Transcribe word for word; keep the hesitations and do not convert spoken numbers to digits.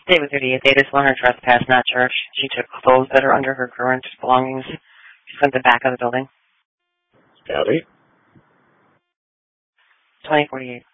David thirty-eight. They just want her trespass, not church. She took clothes that are under her current belongings. She went to the back of the building. Howdy. twenty forty-eight.